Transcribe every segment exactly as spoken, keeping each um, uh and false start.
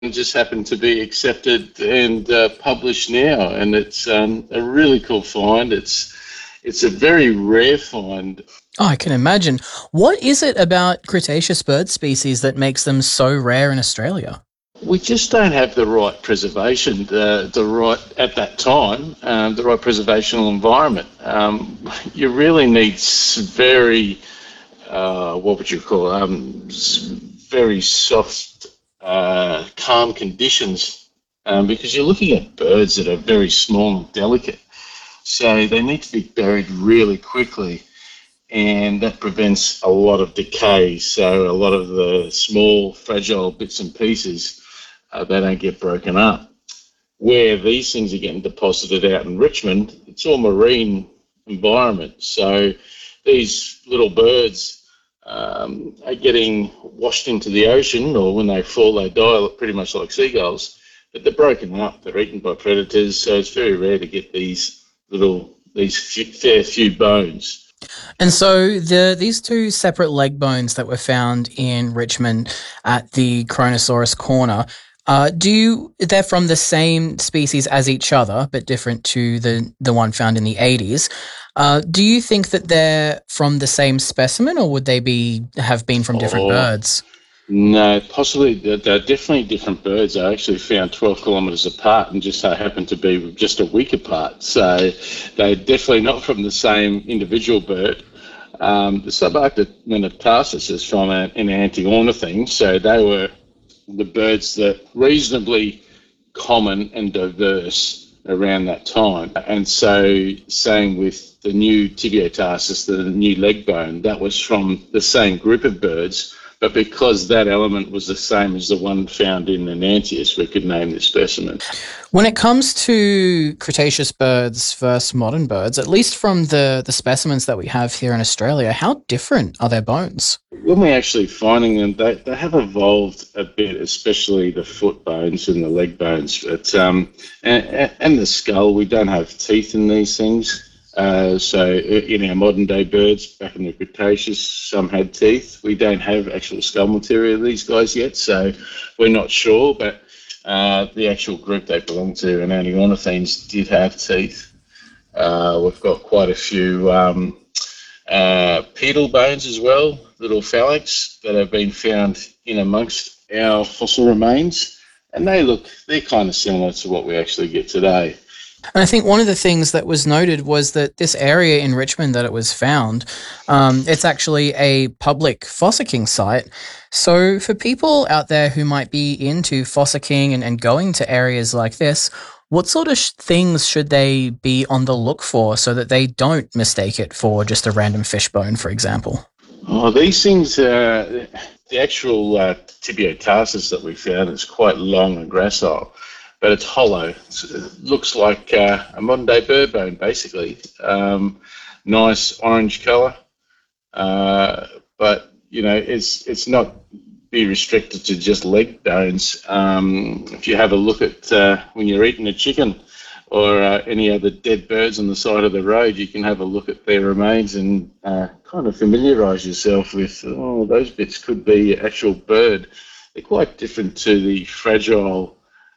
just happened to be accepted and uh, published now, and it's um, a really cool find. It's it's a very rare find. Oh, I can imagine. What is it about Cretaceous bird species that makes them so rare in Australia? We just don't have the right preservation, the, the right, at that time, um, the right preservational environment. Um, you really need very, uh, what would you call it, um, very soft, uh, calm conditions, um, because you're looking at birds that are very small and delicate. So they need to be buried really quickly, and that prevents a lot of decay. So a lot of the small, fragile bits and pieces, uh, they don't get broken up. Where these things are getting deposited out in Richmond, it's all marine environment. So these little birds um, are getting washed into the ocean, or when they fall, they die pretty much like seagulls. But they're broken up, they're eaten by predators, so it's very rare to get these little, these few, fair few bones. And so the these two separate leg bones that were found in Richmond at the Kronosaurus corner, uh, do you, they're from the same species as each other, but different to the, the one found in the eighties. Uh, do you think that they're from the same specimen, or would they be have been from different Oh, birds? No, possibly. They're, they're definitely different birds. I actually found twelve kilometres apart and just so happened to be just a week apart. So they're definitely not from the same individual bird. Um, the Subarctic Metatarsus is from an, an anti-ornithine, so they were the birds that reasonably common and diverse around that time. And so same with the new Tibiotarsus, the new leg bone, that was from the same group of birds. But because that element was the same as the one found in Anantius, we could name this specimen. When it comes to Cretaceous birds versus modern birds, at least from the, the specimens that we have here in Australia, how different are their bones? When we're actually finding them, they, they have evolved a bit, especially the foot bones and the leg bones. But um, and, and the skull, we don't have teeth in these things. Uh, so in our modern day birds, back in the Cretaceous, some had teeth. We don't have actual skull material of these guys yet, so we're not sure, but uh, the actual group they belong to, Anantiornithines, did have teeth. Uh, we've got quite a few um, uh, pedal bones as well, little phalanx that have been found in amongst our fossil remains, and they look, they're kind of similar to what we actually get today. And I think one of the things that was noted was that this area in Richmond that it was found, um, it's actually a public fossicking site. So for people out there who might be into fossicking and, and going to areas like this, what sort of sh- things should they be on the look for so that they don't mistake it for just a random fish bone, for example? Oh, these things, uh, the actual uh, Tibiotarsus that we found is quite long and gracile, but it's hollow. It's, it looks like uh, a modern-day bird bone, basically. Um, nice orange colour, uh, but you know, it's it's not be restricted to just leg bones. Um, if you have a look at uh, when you're eating a chicken or uh, any other dead birds on the side of the road, you can have a look at their remains and uh, kind of familiarise yourself with, oh, those bits could be actual bird. They're quite different to the fragile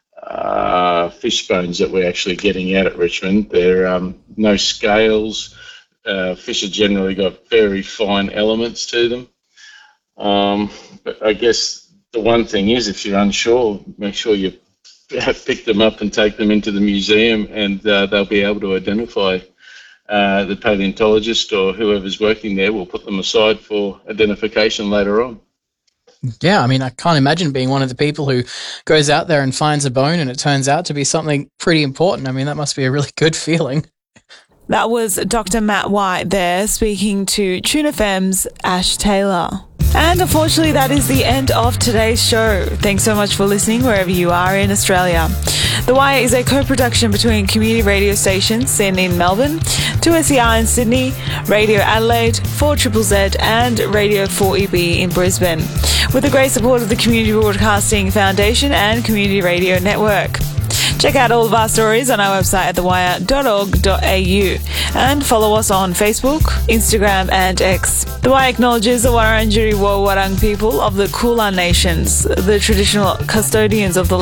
uh, fish bones that we're actually getting out at Richmond. They're um, no scales. Uh, fish have generally got very fine elements to them. Um, but I guess the one thing is, if you're unsure, make sure you pick them up and take them into the museum, and uh, they'll be able to identify uh, the paleontologist or whoever's working there will put them aside for identification later on. Yeah, I mean, I can't imagine being one of the people who goes out there and finds a bone and it turns out to be something pretty important. I mean, that must be a really good feeling. That was Doctor Matt White there speaking to Tune F M's Ash Taylor. And unfortunately, that is the end of today's show. Thanks so much for listening wherever you are in Australia. The Wire is a co-production between community radio stations C N N in Melbourne, two S E R in Sydney, Radio Adelaide, four Z Z Z and Radio four E B in Brisbane, with the great support of the Community Broadcasting Foundation and Community Radio Network. Check out all of our stories on our website at the wire dot org dot a u and follow us on Facebook, Instagram and X. The Wire acknowledges the Wurundjeri Woi Wurrung people of the Kulin Nations, the traditional custodians of the